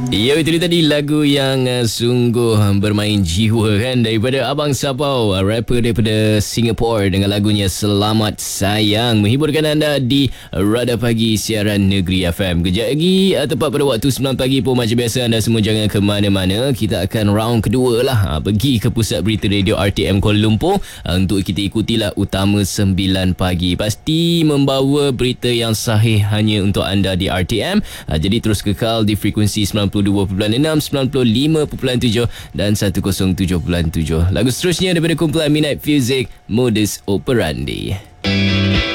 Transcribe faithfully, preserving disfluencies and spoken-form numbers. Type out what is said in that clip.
Ya, itu dia tadi lagu yang uh, sungguh bermain jiwa kan, daripada Abang Sapau, uh, rapper daripada Singapore, dengan lagunya Selamat Sayang, menghiburkan anda di Radar Pagi Siaran Negeri F M. Kejap lagi uh, tepat pada waktu sembilan pagi pun macam biasa, anda semua jangan ke mana-mana. Kita akan round kedua lah, uh, pergi ke pusat berita radio R T M Kuala Lumpur uh, untuk kita ikutilah Utama sembilan pagi. Pasti membawa berita yang sahih hanya untuk anda di R T M. uh, Jadi terus kekal di frekuensi sembilan puluh dua perpuluhan enam, sembilan puluh lima perpuluhan tujuh dan seratus tujuh perpuluhan tujuh. Lagu seterusnya daripada kumpulan Midnight Music, Modus Operandi.